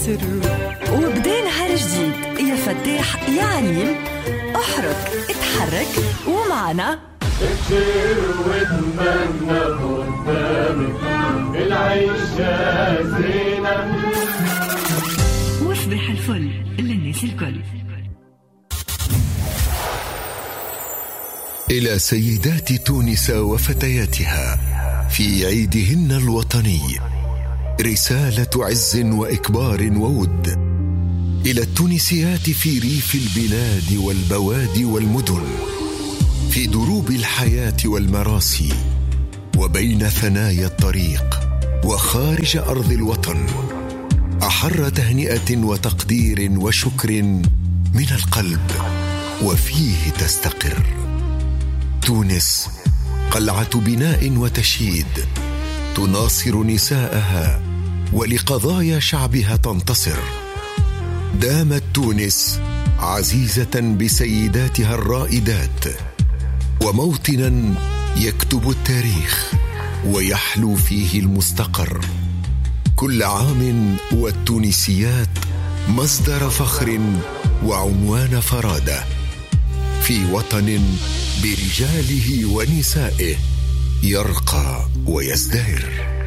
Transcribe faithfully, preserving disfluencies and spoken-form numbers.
ينتصر. وبدا نهار جديد، يا فتاح يا عليم، احرك اتحرك ومعنا كتير واتمنى قدامك العيشة زينة وصبح الفل للناس الكل. إلى سيدات تونس وفتياتها في عيدهن الوطني رسالة عز وإكبار وود. إلى التونسيات في ريف البلاد والبواد والمدن، في دروب الحياة والمراسي، وبين ثنايا الطريق وخارج أرض الوطن، أحر تهنئة وتقدير وشكر من القلب وفيه تستقر. تونس قلعة بناء وتشييد، تناصر نساءها ولقضايا شعبها تنتصر. دامت تونس عزيزة بسيداتها الرائدات، وموطنا يكتب التاريخ ويحلو فيه المستقر. كل عام والتونسيات مصدر فخر وعنوان فرادة، في وطن برجاله ونسائه يرقى ويزدهر.